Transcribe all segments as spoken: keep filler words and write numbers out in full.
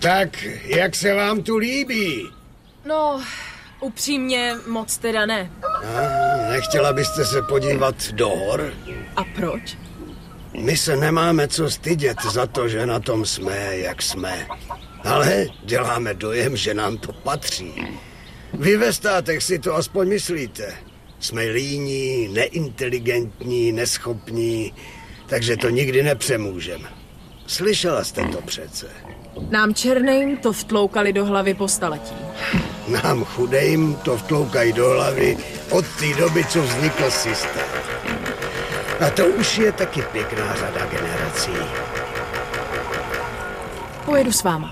Tak, jak se vám tu líbí? No, upřímně moc teda ne. A, nechtěla byste se podívat do hor? A proč? My se nemáme co stydět za to, že na tom jsme, jak jsme. Ale děláme dojem, že nám to patří. Vy ve státech si to aspoň myslíte. Jsme líní, neinteligentní, neschopní, takže to nikdy nepřemůžeme. Slyšela jste to přece. Nám černým to vtloukali do hlavy po staletí. Nám chudejím to vtloukají do hlavy od té doby, co vznikl systém. A to už je taky pěkná řada generací. Pojedu s váma.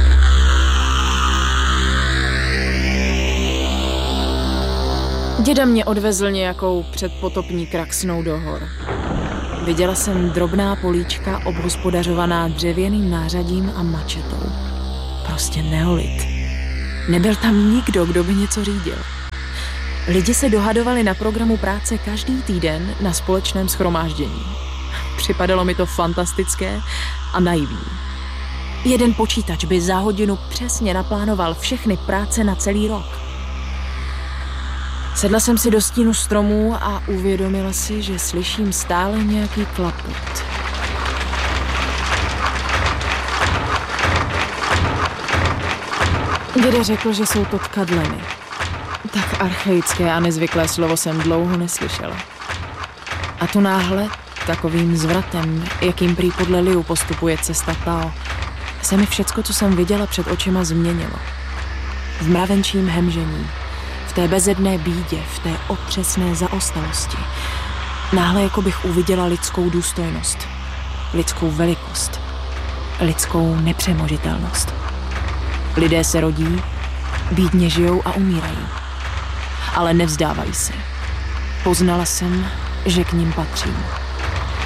Děda mě odvezl nějakou předpotopní kraksnou do hor. Viděla jsem drobná políčka obhospodařovaná dřevěným nářadím a mačetou. Prostě neolit. Nebyl tam nikdo, kdo by něco řídil. Lidi se dohadovali na programu práce každý týden na společném shromáždění. Připadalo mi to fantastické a naivní. Jeden počítač by za hodinu přesně naplánoval všechny práce na celý rok. Sedla jsem si do stínu stromů a uvědomila si, že slyším stále nějaký klapot. Děda řekl, že jsou to tkadleny. Tak archaické a nezvyklé slovo jsem dlouho neslyšela. A tu náhle, takovým zvratem, jakým prý podle Liu postupuje cesta Tao, se mi všecko, co jsem viděla před očima, změnilo. V mravenčím hemžení, v té bezedné bídě, v té otřesné zaostalosti. Náhle jako bych uviděla lidskou důstojnost, lidskou velikost, lidskou nepřemožitelnost. Lidé se rodí, bídně žijou a umírají. Ale nevzdávají se. Poznala jsem, že k nim patřím.